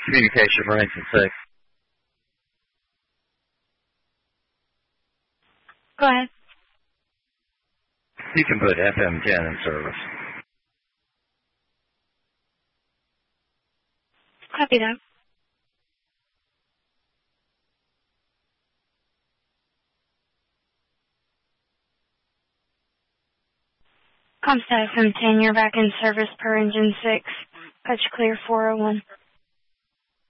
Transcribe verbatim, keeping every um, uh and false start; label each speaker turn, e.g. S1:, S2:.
S1: Communication for engine six.
S2: Go ahead.
S1: You can put F M ten in service.
S2: Copy that. Comstat F M ten, you're back in service per engine six. Patch clear four oh one.